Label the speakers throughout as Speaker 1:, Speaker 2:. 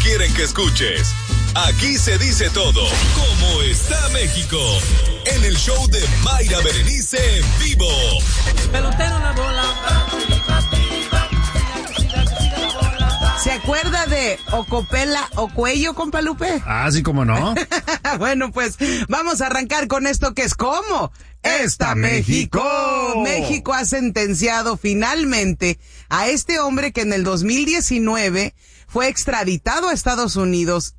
Speaker 1: quieren que escuches. Aquí se dice todo. ¿Cómo está México? En el show de Mayra Berenice en vivo.
Speaker 2: Pelotero la bola.
Speaker 3: ¿Se acuerda de Ocopela o Cuello, compa Lupe?
Speaker 4: Ah, sí, cómo no.
Speaker 3: Bueno, pues vamos a arrancar con esto que es ¿cómo? ¡Está México! México ha sentenciado finalmente a este hombre que en el 2019 fue extraditado a Estados Unidos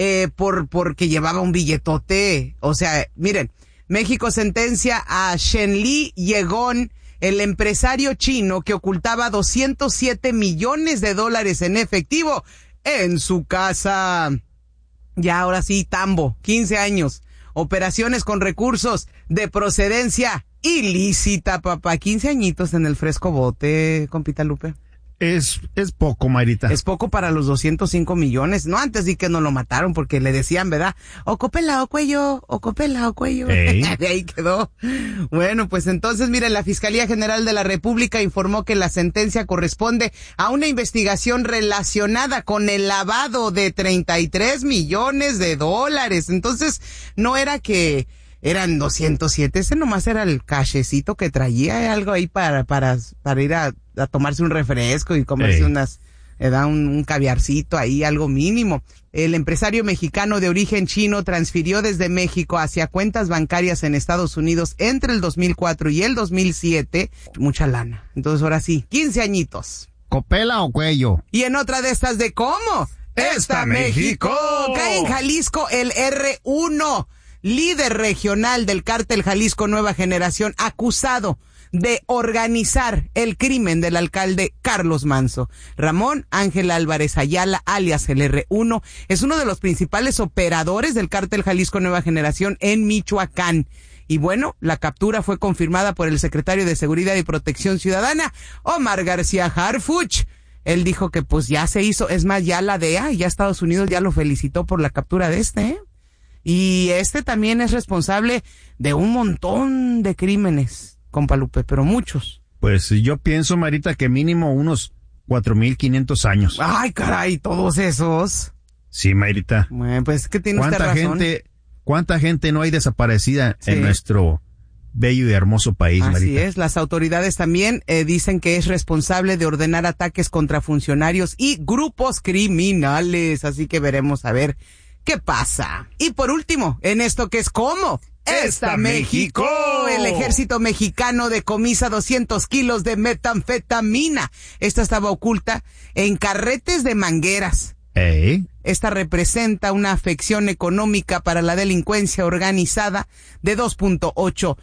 Speaker 3: porque llevaba un billetote. O sea, miren, México sentencia a Shenli Yegon, el empresario chino que ocultaba $207 millones en efectivo en su casa. Ya ahora sí, Tambo, 15 años. Operaciones con recursos de procedencia ilícita, papá. 15 añitos en el fresco bote, compita Lupe.
Speaker 4: Es poco, Mayrita.
Speaker 3: Es poco para los 205 millones. No, antes di que no lo mataron porque le decían, ¿verdad? Ocopela o Cuello, Ocopela o Cuello. De ahí quedó. Bueno, pues entonces, miren, la Fiscalía General de la República informó que la sentencia corresponde a una investigación relacionada con el lavado de $33 millones. Entonces, no era que eran 207, ese nomás era el cachecito que traía, algo ahí para ir a tomarse un refresco y comerse un caviarcito ahí, algo mínimo. El empresario mexicano de origen chino transfirió desde México hacia cuentas bancarias en Estados Unidos entre el 2004 y el 2007 mucha lana. Entonces ahora sí, 15 añitos.
Speaker 4: ¿Copela o Cuello?
Speaker 3: Y en otra de estas de ¿cómo?
Speaker 4: ¡Está México!
Speaker 3: Cae en Jalisco el R1, líder regional del cártel Jalisco Nueva Generación, acusado de organizar el crimen del alcalde Carlos Manzo. Ramón Ángel Álvarez Ayala, alias el R1, es uno de los principales operadores del cártel Jalisco Nueva Generación en Michoacán. Y bueno, la captura fue confirmada por el secretario de Seguridad y Protección Ciudadana, Omar García Harfuch. Él dijo que pues ya se hizo, es más, ya la DEA, ya Estados Unidos ya lo felicitó por la captura de Y también es responsable de un montón de crímenes, compa Lupe, pero muchos.
Speaker 4: Pues yo pienso, Marita, que mínimo unos 4,500 años.
Speaker 3: Ay, caray, todos esos.
Speaker 4: Sí, Mayrita.
Speaker 3: Bueno, pues que tiene usted razón.
Speaker 4: ¿Cuánta gente no hay desaparecida en nuestro bello y hermoso país,
Speaker 3: Así
Speaker 4: Marita?
Speaker 3: es, las autoridades también dicen que es responsable de ordenar ataques contra funcionarios y grupos criminales, así que veremos a ver ¿qué pasa? Y por último, en esto que es ¿cómo? ¡Está México! El ejército mexicano decomisa 200 kilos de metanfetamina. Esta estaba oculta en carretes de mangueras. Esta representa una afección económica para la delincuencia organizada de $2.8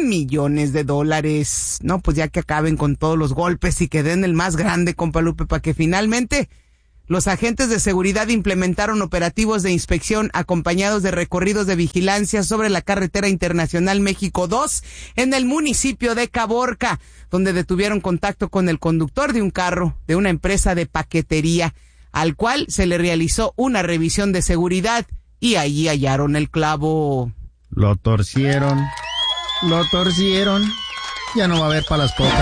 Speaker 3: millones. No, pues ya que acaben con todos los golpes y que den el más grande, compa Lupe, para que finalmente los agentes de seguridad implementaron operativos de inspección acompañados de recorridos de vigilancia sobre la carretera internacional México 2 en el municipio de Caborca, donde detuvieron contacto con el conductor de un carro de una empresa de paquetería, al cual se le realizó una revisión de seguridad y allí hallaron el clavo.
Speaker 4: Lo torcieron. Ya no va a haber para las cocas.